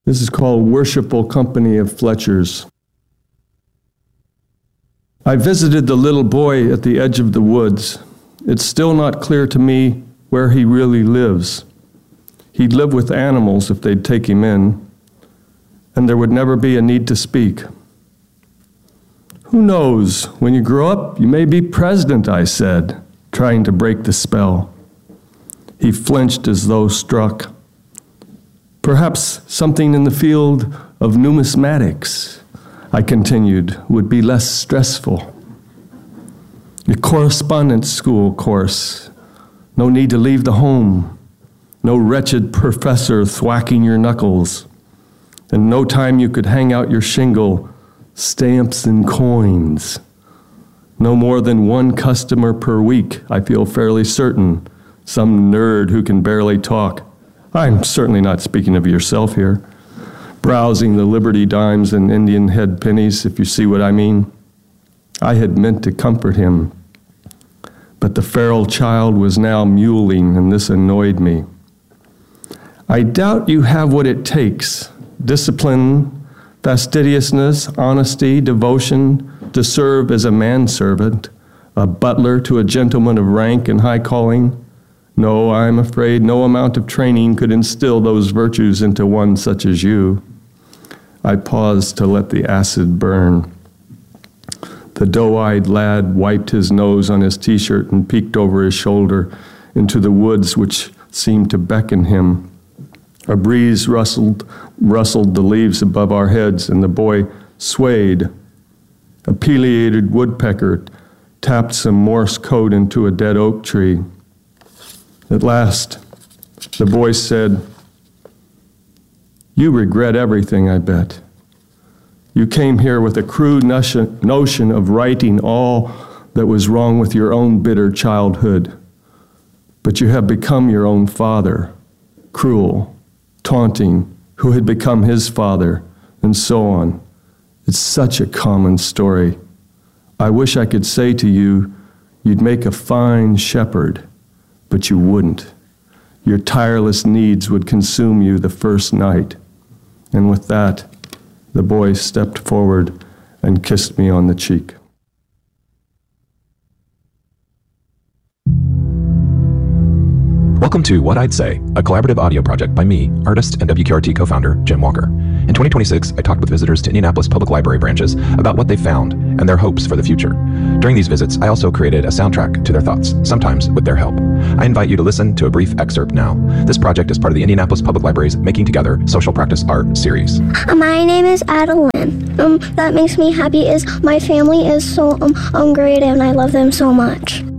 This is called Worshipful Company of Fletchers. I visited the little boy at the edge of the woods. It's still not clear to me where he really lives. He'd live with animals if they'd take him in, and there would never be a need to speak. Who knows, when you grow up, you may be president, I said, trying to break the spell. He flinched as though struck. Perhaps something in the field of numismatics, I continued, would be less stressful. A correspondence school course, no need to leave the home, no wretched professor thwacking your knuckles, and no time you could hang out your shingle, stamps and coins. No more than one customer per week, I feel fairly certain, some nerd who can barely talk. I'm certainly not speaking of yourself here. Browsing the Liberty dimes and Indian head pennies, if you see what I mean. I had meant to comfort him, but the feral child was now mewling, and this annoyed me. I doubt you have what it takes: discipline, fastidiousness, honesty, devotion, to serve as a manservant, a butler to a gentleman of rank and high calling. No, I'm afraid no amount of training could instill those virtues into one such as you. I paused to let the acid burn. The doe-eyed lad wiped his nose on his t-shirt and peeked over his shoulder into the woods which seemed to beckon him. A breeze rustled the leaves above our heads, and the boy swayed. A pileated woodpecker tapped some Morse code into a dead oak tree. At last, the voice said, "You regret everything, I bet. You came here with a crude notion of righting all that was wrong with your own bitter childhood. But you have become your own father, cruel, taunting, who had become his father, and so on. It's such a common story. I wish I could say to you, you'd make a fine shepherd, but you wouldn't. Your tireless needs would consume you the first night." And with that, the boy stepped forward and kissed me on the cheek. Welcome to What I'd Say, a collaborative audio project by me, artist and WQRT co-founder Jim Walker. In 2026, I talked with visitors to Indianapolis Public Library branches about what they found and their hopes for the future. During these visits, I also created a soundtrack to their thoughts, sometimes with their help. I invite you to listen to a brief excerpt now. This project is part of the Indianapolis Public Library's Making Together Social Practice Art series. My name is Adeline. That makes me happy is my family is so great, and I love them so much.